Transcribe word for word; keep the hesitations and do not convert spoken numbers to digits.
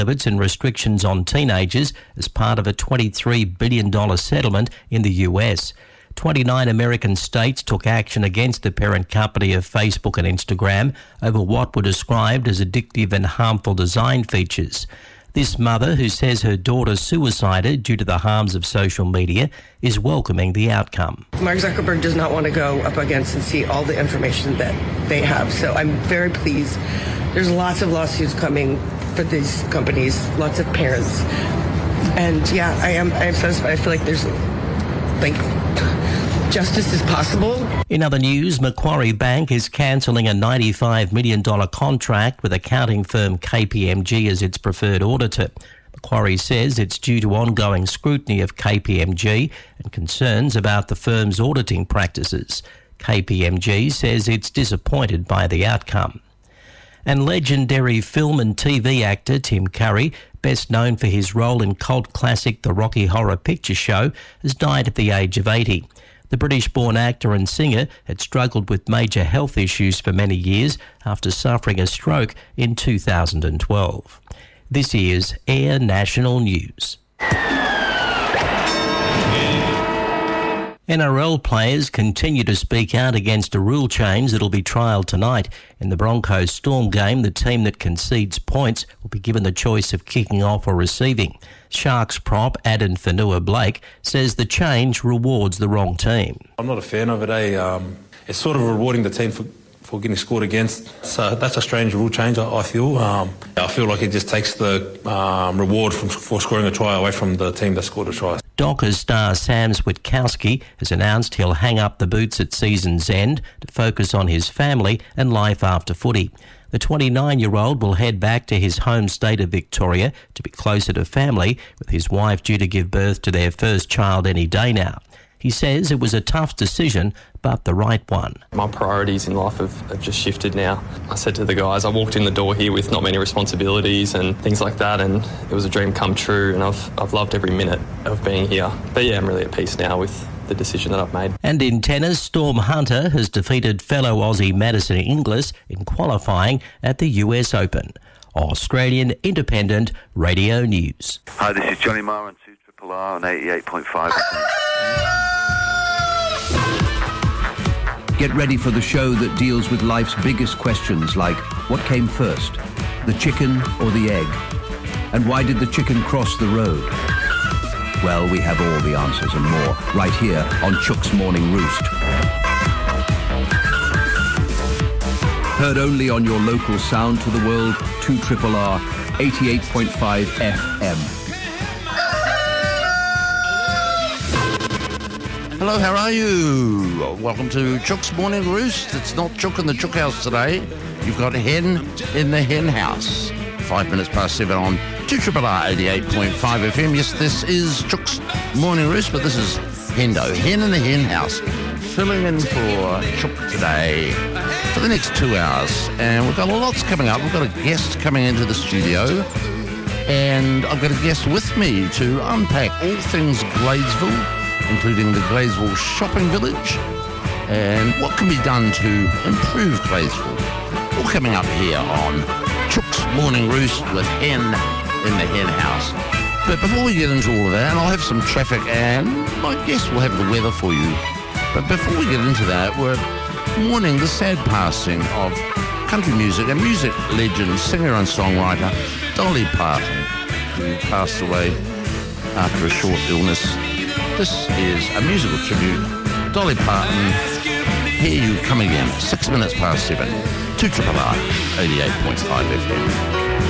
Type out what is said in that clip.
limits and restrictions on teenagers as part of a twenty-three billion dollars settlement in the U S. twenty-nine American states took action against the parent company of Facebook and Instagram over what were described as addictive and harmful design features. This mother, who says her daughter suicided due to the harms of social media, is welcoming the outcome. Mark Zuckerberg does not want to go up against and see all the information that they have, so I'm very pleased. There's lots of lawsuits coming for these companies, lots of parents, and yeah, I am I am satisfied. I feel like there's like justice is possible. In other news, Macquarie Bank is cancelling a ninety-five million dollars contract with accounting firm K P M G as its preferred auditor. Macquarie says it's due to ongoing scrutiny of K P M G and concerns about the firm's auditing practices. K P M G says it's disappointed by the outcome. And legendary film and T V actor Tim Curry, best known for his role in cult classic The Rocky Horror Picture Show, has died at the age of eighty. The British-born actor and singer had struggled with major health issues for many years after suffering a stroke in two thousand twelve. This is Air National News. N R L players continue to speak out against a rule change that will be trialled tonight. In the Broncos Storm game, the team that concedes points will be given the choice of kicking off or receiving. Sharks prop Aden Fanua-Blake says the change rewards the wrong team. I'm not a fan of it, eh? Um, it's sort of rewarding the team for, for getting scored against. So that's a strange rule change, I, I feel. Um, I feel like it just takes the um, reward from, for scoring a try away from the team that scored a try. Dockers star Sam Switkowski has announced he'll hang up the boots at season's end to focus on his family and life after footy. The twenty-nine-year-old will head back to his home state of Victoria to be closer to family, with his wife due to give birth to their first child any day now. He says it was a tough decision, but the right one. My priorities in life have, have just shifted now. I said to the guys, I walked in the door here with not many responsibilities and things like that, and it was a dream come true, and I've I've loved every minute of being here. But yeah, I'm really at peace now with the decision that I've made. And in tennis, Storm Hunter has defeated fellow Aussie Madison Inglis in qualifying at the U S Open. Australian Independent Radio News. Hi, this is Johnny Marr on two Triple R on eighty-eight point five. Get ready for the show that deals with life's biggest questions like, what came first, the chicken or the egg? And why did the chicken cross the road? Well, we have all the answers and more right here on Chuck's Morning Roost. Heard only on your local sound to the world, two Triple R, eighty-eight point five F M. Hello, how are you? Welcome to Chuck's Morning Roost. It's not Chuck in the Chuck House today. You've got Hen in the Hen House. Five minutes past seven on two Triple R eighty-eight point five F M. Yes, this is Chuck's Morning Roost, but this is Hendo, Hen in the Hen House, filling in for Chuck today for the next two hours. And we've got lots coming up. We've got a guest coming into the studio, and I've got a guest with me to unpack all things Gladesville, including the Gladesville Shopping Village, and what can be done to improve Gladesville. All coming up here on Chuck's Morning Roost with Hen in the Hen House. But before we get into all of that, I'll have some traffic, and my guest will have the weather for you. But before we get into that, we're mourning the sad passing of country music and music legend, singer and songwriter Dolly Parton, who passed away after a short illness. This is a musical tribute. Dolly Parton, here you come again, six minutes past seven, two Triple R, eighty-eight point five F M.